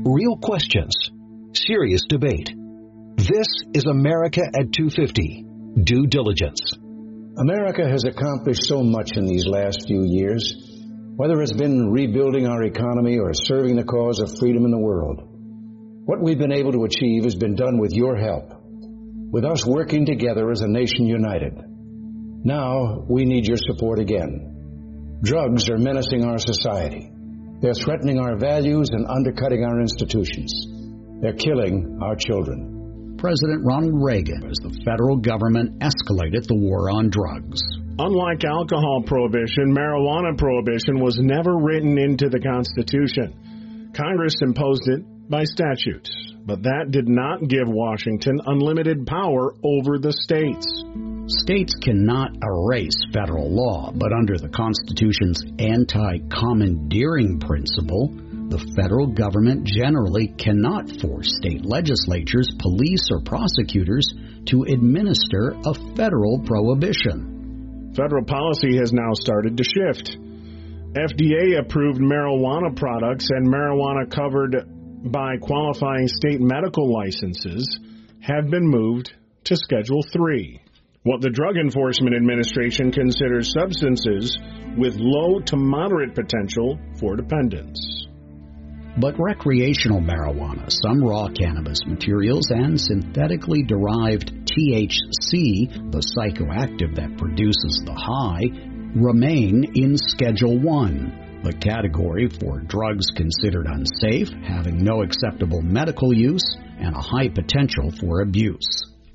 Real questions. Serious debate. This is America at 250. Due diligence. America has accomplished so much in these last few years, whether it's been rebuilding our economy or serving the cause of freedom in the world. What we've been able to achieve has been done with your help, with us working together as a nation united. Now, we need your support again. Drugs are menacing our society. They're threatening our values and undercutting our institutions. They're killing our children. President Ronald Reagan, as the federal government escalated the war on drugs. Unlike alcohol prohibition, marijuana prohibition was never written into the Constitution. Congress imposed it by statute, but that did not give Washington unlimited power over the states. States cannot erase federal law, but under the Constitution's anti-commandeering principle, the federal government generally cannot force state legislatures, police, or prosecutors to administer a federal prohibition. Federal policy has now started to shift. FDA-approved marijuana products and marijuana covered by qualifying state medical licenses have been moved to Schedule 3, what the Drug Enforcement Administration considers substances with low to moderate potential for dependence. But recreational marijuana, some raw cannabis materials, and synthetically derived THC, the psychoactive that produces the high, remain in Schedule 1. The category for drugs considered unsafe, having no acceptable medical use, and a high potential for abuse.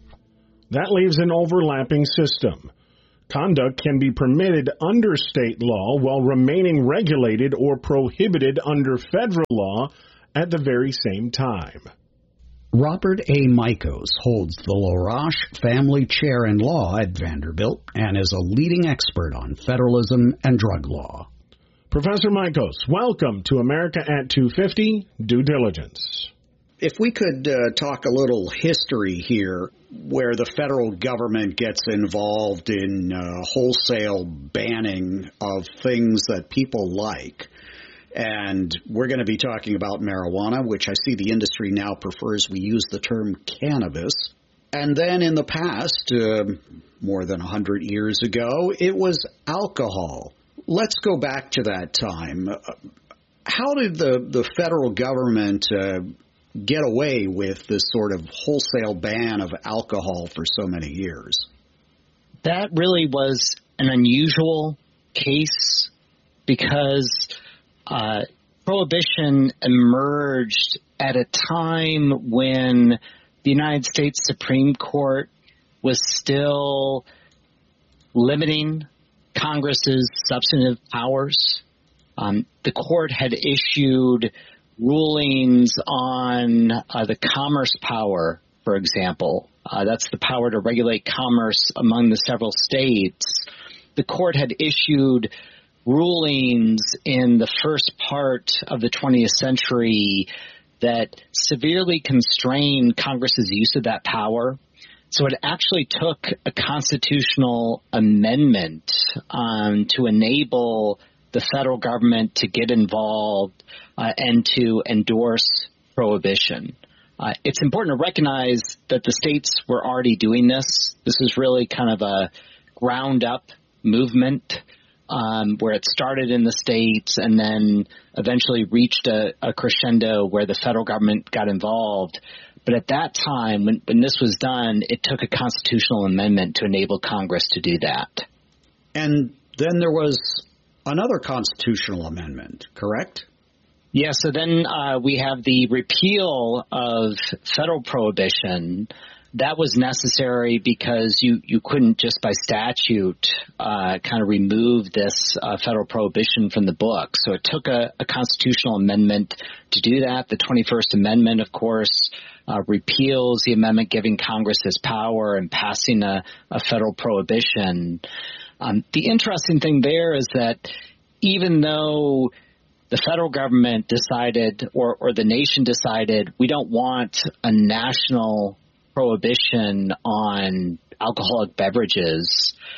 That leaves an overlapping system. Conduct can be permitted under state law while remaining regulated or prohibited under federal law at the very same time. Robert A. Michos holds the LaRoche Family Chair in Law at Vanderbilt and is a leading expert on federalism and drug law. Professor Michos, welcome to America at 250, Due Diligence. If we could talk a little history here, where the federal government gets involved in wholesale banning of things that people like. And we're going to be talking about marijuana, which I see the industry now prefers we use the term cannabis. And then in the past, more than 100 years ago, it was alcohol. Let's go back to that time. How did the federal government get away with this sort of wholesale ban of alcohol for so many years? That really was an unusual case because Prohibition emerged at a time when the United States Supreme Court was still limiting Congress's substantive powers. The court had issued rulings on the commerce power, for example. That's the power to regulate commerce among the several states. The court had issued rulings in the first part of the 20th century that severely constrained Congress's use of that power. So it actually took a constitutional amendment to enable the federal government to get involved and to endorse prohibition. It's important to recognize that the states were already doing this. This is really kind of a ground-up movement where it started in the states and then eventually reached a crescendo where the federal government got involved. But at that time, when this was done, it took a constitutional amendment to enable Congress to do that. And then there was another constitutional amendment, correct? Yeah, so then we have the repeal of federal prohibition. That was necessary because you couldn't just by statute kind of remove this federal prohibition from the book. So it took a constitutional amendment to do that. The 21st Amendment, of course, repeals the amendment giving Congress this power and passing a federal prohibition. The interesting thing there is that even though the federal government decided or the nation decided we don't want a national prohibition on alcoholic beverages,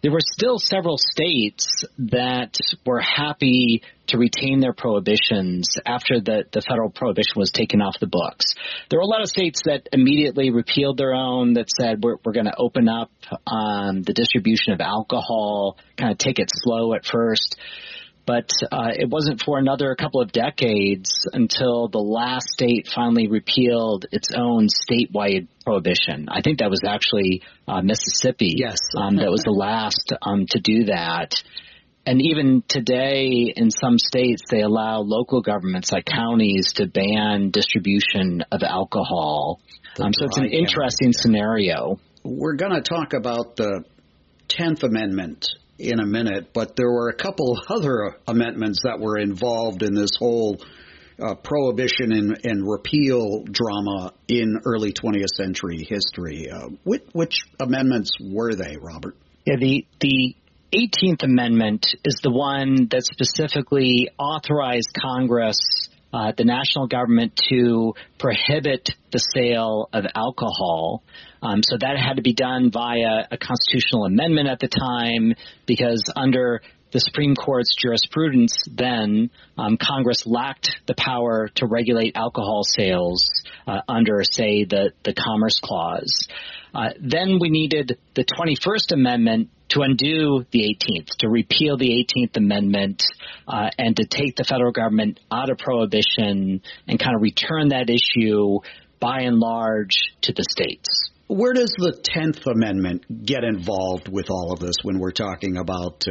there were still several states that were happy to retain their prohibitions after the federal prohibition was taken off the books. There were a lot of states that immediately repealed their own, that said we're going to open up the distribution of alcohol, kind of take it slow at first. But it wasn't for another couple of decades until the last state finally repealed its own statewide prohibition. I think that was actually Mississippi. Yes. That was the last to do that. And even today, in some states, they allow local governments, like counties, to ban distribution of alcohol. So it's an interesting scenario. We're going to talk about the 10th Amendment in a minute, but there were a couple other amendments that were involved in this whole prohibition and repeal drama in early 20th century history. Which amendments were they, Robert? Yeah, the 18th Amendment is the one that specifically authorized Congress, the national government, to prohibit the sale of alcohol. So that had to be done via a constitutional amendment at the time, because under the Supreme Court's jurisprudence then, Congress lacked the power to regulate alcohol sales under, say, the Commerce Clause. Then we needed the 21st Amendment to undo the 18th, to repeal the 18th Amendment, and to take the federal government out of prohibition and kind of return that issue, by and large, to the states. Where does the 10th Amendment get involved with all of this when we're talking about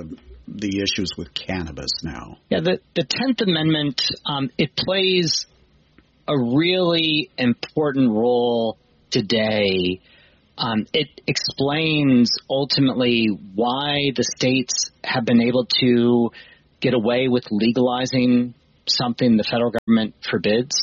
the issues with cannabis now? Yeah, the 10th Amendment, it plays a really important role today. It explains ultimately why the states have been able to get away with legalizing something the federal government forbids.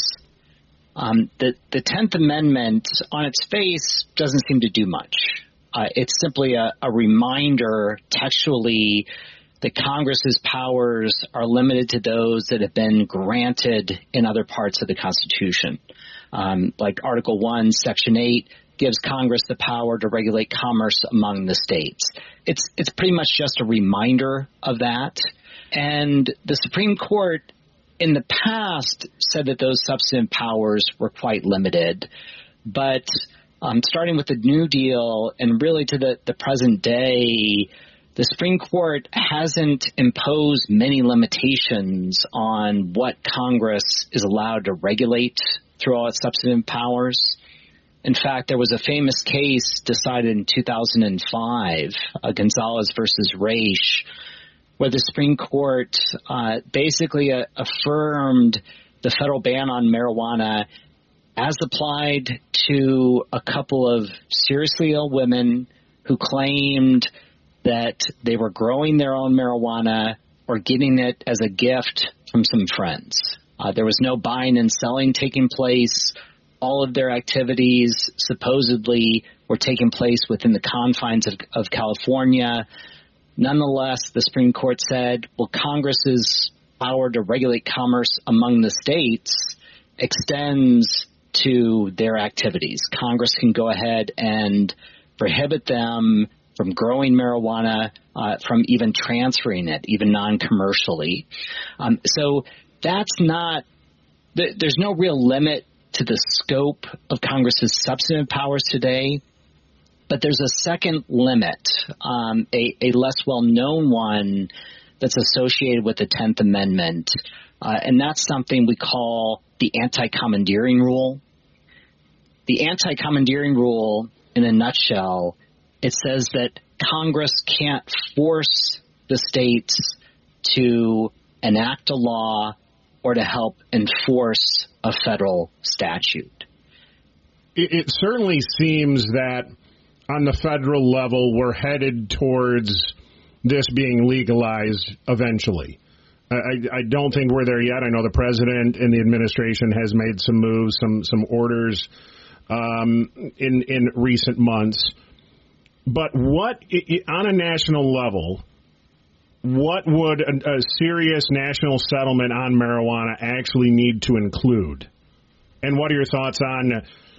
The 10th Amendment, on its face, doesn't seem to do much. It's simply a reminder textually that Congress's powers are limited to those that have been granted in other parts of the Constitution. Like Article 1, Section 8 gives Congress the power to regulate commerce among the states. It's pretty much just a reminder of that. And the Supreme Court in the past said that those substantive powers were quite limited. But starting with the New Deal and really to the present day, the Supreme Court hasn't imposed many limitations on what Congress is allowed to regulate through all its substantive powers. In fact, there was a famous case decided in 2005, Gonzalez versus Raich, where the Supreme Court basically affirmed the federal ban on marijuana as applied to a couple of seriously ill women who claimed that they were growing their own marijuana or getting it as a gift from some friends. There was no buying and selling taking place. All of their activities supposedly were taking place within the confines of California. Nonetheless, the Supreme Court said, well, Congress's power to regulate commerce among the states extends to their activities. Congress can go ahead and prohibit them from growing marijuana, from even transferring it, even non-commercially. So that's not – there's no real limit to the scope of Congress's substantive powers today. But there's a second limit, a less well-known one that's associated with the 10th Amendment, and that's something we call the anti-commandeering rule. The anti-commandeering rule, in a nutshell, it says that Congress can't force the states to enact a law or to help enforce a federal statute. It certainly seems that on the federal level, we're headed towards this being legalized eventually. I don't think we're there yet. I know the president and the administration has made some moves, some orders in recent months. But what, on a national level, what would a serious national settlement on marijuana actually need to include? And what are your thoughts on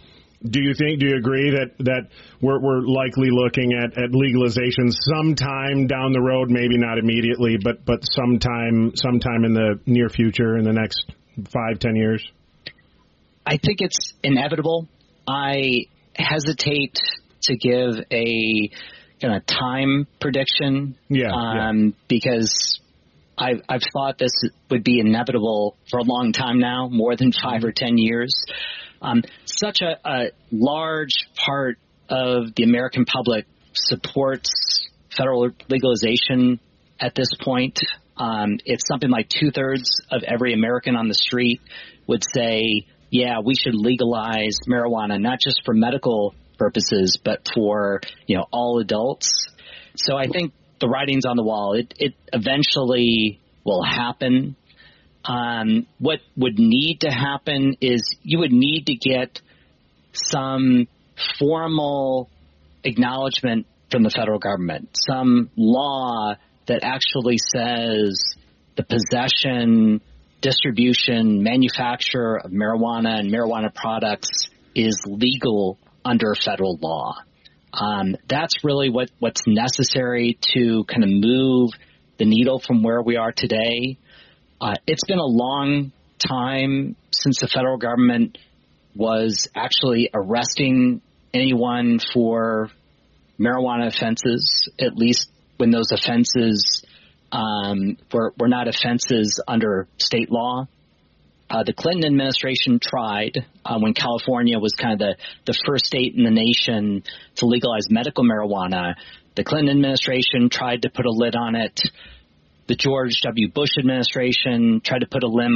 Do you agree that we're likely looking at legalization sometime down the road, maybe not immediately, but sometime in the near future, in the next 5-10 years? I think it's inevitable. I hesitate to give a kind of time prediction, because I've thought this would be inevitable for a long time now, more than 5 or 10 years. Such a large part of the American public supports federal legalization at this point. It's something like 2/3 of every American on the street would say, yeah, we should legalize marijuana, not just for medical purposes, but for, all adults. So I think the writing's on the wall. It eventually will happen. What would need to happen is you would need to get some formal acknowledgement from the federal government, some law that actually says the possession, distribution, manufacture of marijuana and marijuana products is legal under federal law. That's really what's necessary to kind of move the needle from where we are today. It's been a long time since the federal government was actually arresting anyone for marijuana offenses, at least when those offenses were not offenses under state law. The Clinton administration tried when California was kind of the first state in the nation to legalize medical marijuana. The Clinton administration tried to put a lid on it. The George W. Bush administration tried to put a lid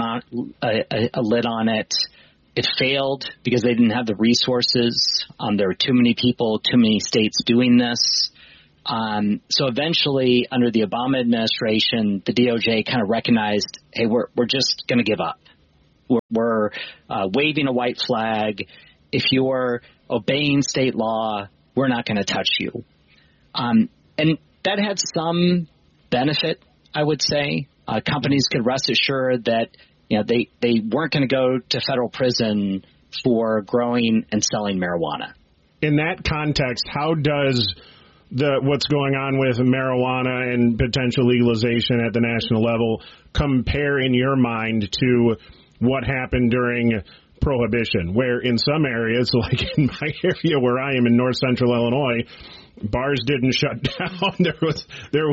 on it. It failed because they didn't have the resources. There were too many people, too many states doing this. So eventually, under the Obama administration, the DOJ kind of recognized, hey, we're just going to give up. We're waving a white flag. If you're obeying state law, we're not going to touch you. And that had some benefit, I would say. Companies could rest assured that they weren't going to go to federal prison for growing and selling marijuana. In that context, how does what's going on with marijuana and potential legalization at the national level compare in your mind to what happened during Prohibition, where in some areas, like in my area where I am in north central Illinois, bars didn't shut down. There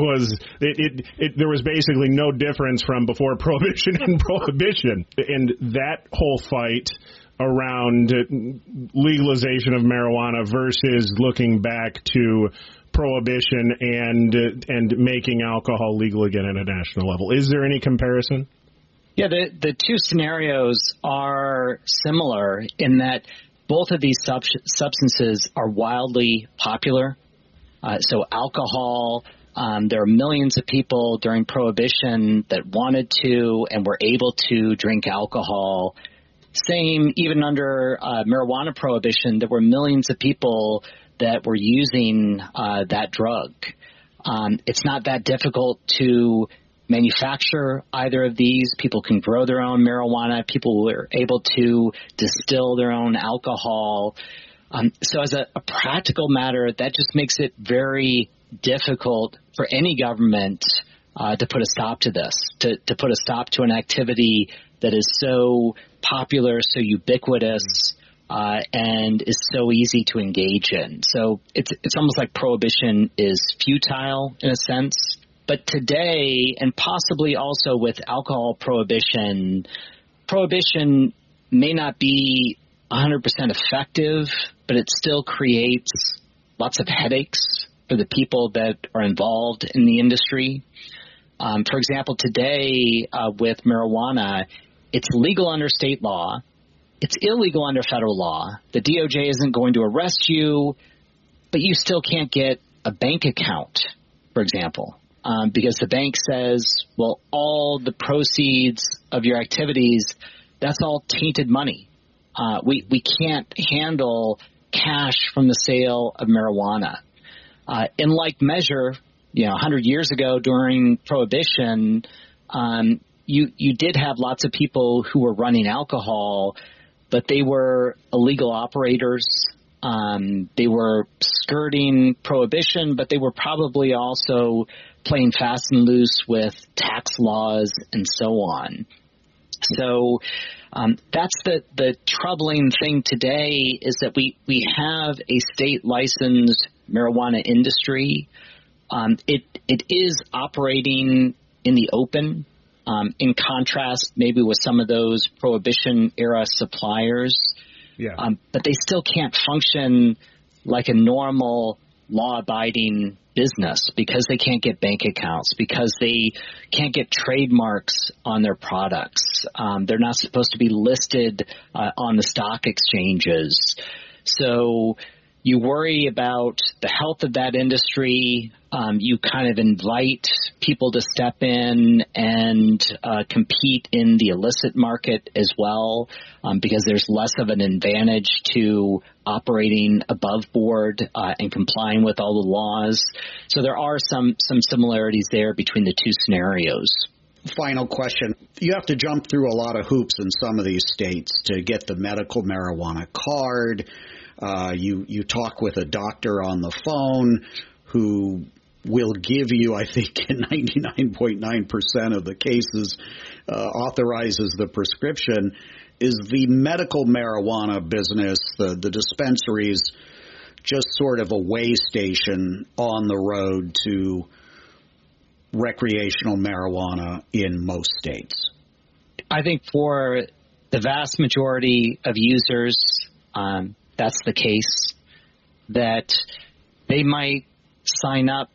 was basically no difference from before Prohibition and Prohibition. And that whole fight around legalization of marijuana versus looking back to Prohibition and making alcohol legal again at a national level. Is there any comparison? Yeah, the two scenarios are similar in that both of these substances are wildly popular. So alcohol, there are millions of people during Prohibition that wanted to and were able to drink alcohol. Same, even under marijuana Prohibition, there were millions of people that were using that drug. It's not that difficult to manufacture either of these. People can grow their own marijuana. People were able to distill their own alcohol. So as a practical matter, that just makes it very difficult for any government to put a stop to this, to put a stop to an activity that is so popular, so ubiquitous, and is so easy to engage in. So it's almost like Prohibition is futile in a sense. But today, and possibly also with alcohol prohibition may not be 100% effective, but it still creates lots of headaches for the people that are involved in the industry. For example, today with marijuana, it's legal under state law. It's illegal under federal law. The DOJ isn't going to arrest you, but you still can't get a bank account, for example. Because the bank says, well, all the proceeds of your activities, that's all tainted money. We can't handle cash from the sale of marijuana. In like measure, 100 years ago during Prohibition, you did have lots of people who were running alcohol, but they were illegal operators. They were skirting prohibition, but they were probably also playing fast and loose with tax laws and so on. So that's the troubling thing today, is that we have a state licensed marijuana industry. It is operating in the open, in contrast maybe with some of those prohibition era suppliers. Yeah. But they still can't function like a normal law-abiding business because they can't get bank accounts, because they can't get trademarks on their products. They're not supposed to be listed on the stock exchanges. So you worry about the health of that industry. You kind of invite people to step in and compete in the illicit market as well, because there's less of an advantage to operating above board and complying with all the laws. So there are some similarities there between the two scenarios. Final question. You have to jump through a lot of hoops in some of these states to get the medical marijuana card. You talk with a doctor on the phone who will give you, I think, in 99.9% of the cases, authorizes the prescription. Is the medical marijuana business, the dispensaries, just sort of a way station on the road to recreational marijuana in most states? I think for the vast majority of users, that's the case, that they might sign up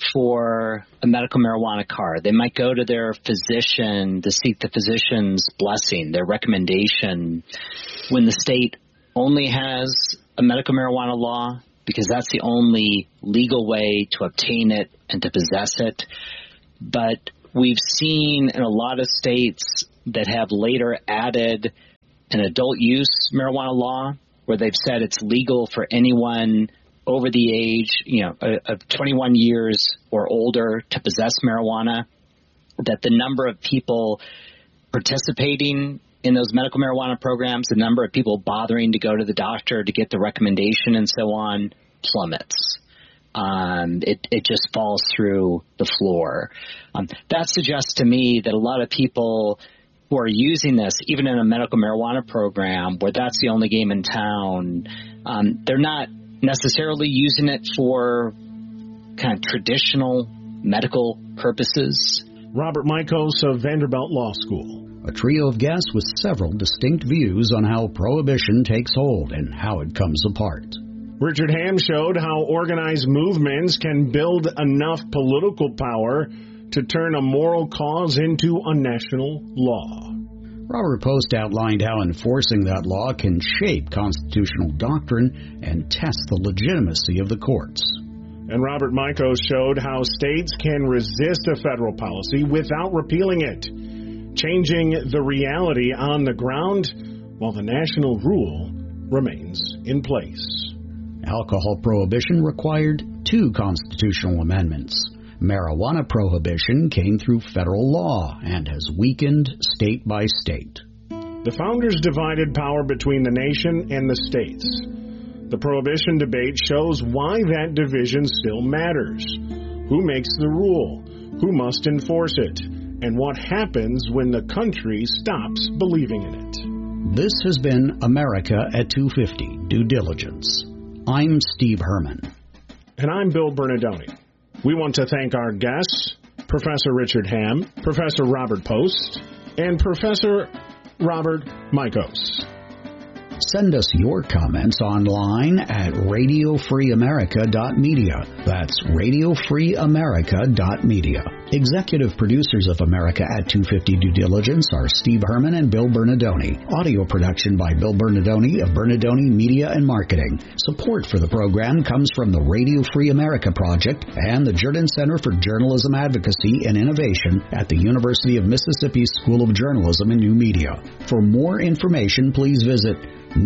for a medical marijuana card. They might go to their physician to seek the physician's blessing, their recommendation, when the state only has a medical marijuana law, because that's the only legal way to obtain it and to possess it. But we've seen in a lot of states that have later added an adult use marijuana law, where they've said it's legal for anyone over the age, of 21 years or older to possess marijuana, that the number of people participating in those medical marijuana programs, the number of people bothering to go to the doctor to get the recommendation and so on, plummets. It just falls through the floor. That suggests to me that a lot of people who are using this, even in a medical marijuana program where that's the only game in town, they're not necessarily using it for kind of traditional medical purposes. Robert Michos of Vanderbilt Law School. A trio of guests with several distinct views on how prohibition takes hold and how it comes apart. Richard Ham showed how organized movements can build enough political power to turn a moral cause into a national law. Robert Post outlined how enforcing that law can shape constitutional doctrine and test the legitimacy of the courts. And Robert Michos showed how states can resist a federal policy without repealing it, changing the reality on the ground while the national rule remains in place. Alcohol prohibition required 2 constitutional amendments. Marijuana prohibition came through federal law and has weakened state by state. The founders divided power between the nation and the states. The prohibition debate shows why that division still matters. Who makes the rule? Who must enforce it? And what happens when the country stops believing in it? This has been America at 250 Due Diligence. I'm Steve Herman. And I'm Bill Bernardoni. We want to thank our guests, Professor Richard Ham, Professor Robert Post, and Professor Robert Michos. Send us your comments online at radiofreeamerica.media. That's radiofreeamerica.media. Executive producers of America at 250 Due Diligence are Steve Herman and Bill Bernardoni. Audio production by Bill Bernardoni of Bernardoni Media and Marketing. Support for the program comes from the Radio Free America Project and the Jordan Center for Journalism Advocacy and Innovation at the University of Mississippi School of Journalism and New Media. For more information, please visit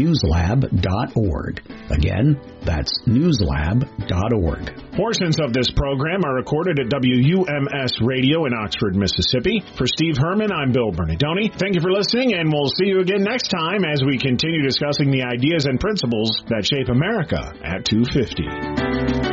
newslab.org. Again, that's newslab.org. Portions of this program are recorded at WUMS Radio in Oxford, Mississippi. For Steve Herman, I'm Bill Bernardoni. Thank you for listening, and we'll see you again next time as we continue discussing the ideas and principles that shape America at 250.